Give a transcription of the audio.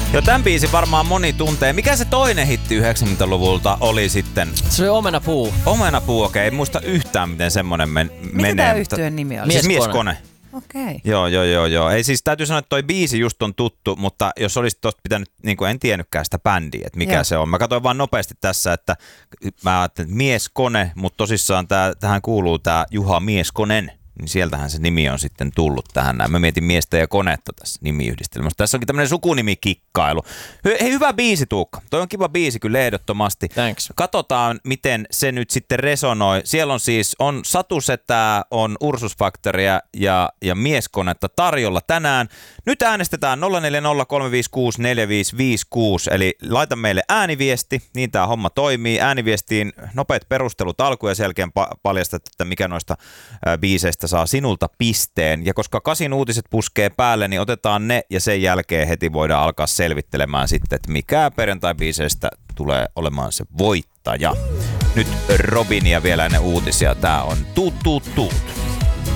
Jo tämän biisin varmaan moni tuntee. Mikä se toinen hitti 90-luvulta oli sitten? Se oli Omenapuu. Omenapuu, okei. Ei muista yhtään, miten semmonen menee. Mitä tää yhtyeen nimi oli? Siis Mieskone. Okei. Joo. Ei siis täytyy sanoa, että toi biisi just on tuttu, mutta jos olisi tosta pitänyt, niin kuin en tiennytkään sitä bändiä, että mikä se on. Mä katsoin vaan nopeasti tässä, että mä ajattelin, että Mieskone, mutta tosissaan tähän kuuluu tää Juha Mieskonen. Niin sieltähän se nimi on sitten tullut tähän näin. Mä mietin miestä ja konetta tässä nimiyhdistelmässä. Tässä onkin tämmönen sukunimikikkailu. Hei, hyvä biisi, Tuukka. Toi on kiva biisi kyllä ehdottomasti. Thanks. Katsotaan, miten se nyt sitten resonoi. Siellä on siis Satusetää, on Ursus Factoria ja Mieskonetta tarjolla tänään. Nyt äänestetään 0403564556, eli laita meille ääniviesti, niin tää homma toimii. Ääniviestiin nopeat perustelut alkuun ja sen jälkeen paljastat, että mikä noista biiseistä saa sinulta pisteen. Ja koska 8 uutiset puskee päälle, niin otetaan ne ja sen jälkeen heti voidaan alkaa selvittelemään sitten, että mikä perjantai-biiseistä tulee olemaan se voittaja. Nyt Robinia vielä ennen uutisia. Tää on Tuut.